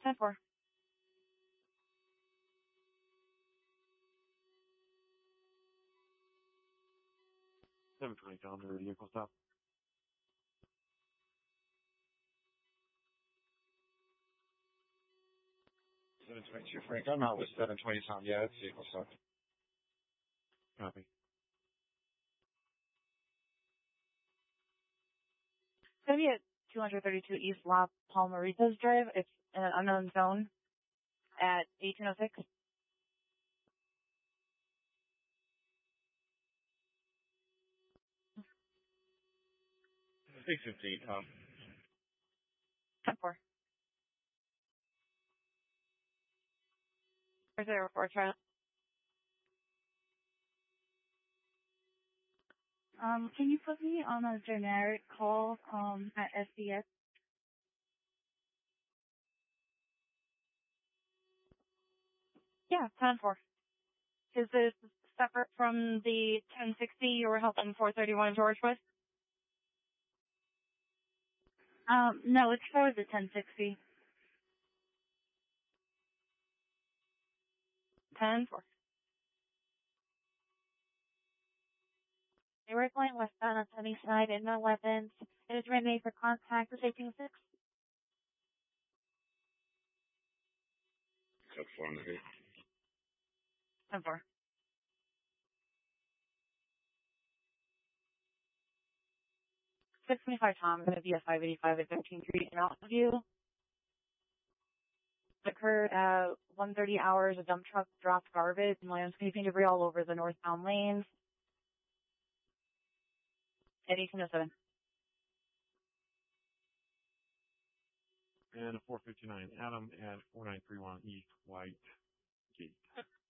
10-4. 720 calendar vehicle stop. 722 Frank. I'm out with 720 Tom. Yeah, it's vehicle stop. Copy. It's going to be at 232 East La Palmeritas Drive. It's in an unknown zone at 1806. 658 Tom. 10-4. 404 trial. Can you put me on a generic call at SDS? Yeah, 10-4. Is this separate from the 1060 you were helping 431 George with? No, it's for the 1060. 10-4. They were going westbound on Sunnyside in no weapons. It is ready for contact with 186. Code 4 on the beat. 10-4. 625 Tom, going to be a 585 at 13th Street in Mountain View. Occurred at 1:30 hours. A dump truck dropped garbage and landscaping debris all over the northbound lanes at 1807. And a 459 Adam at 4931 East White Gate.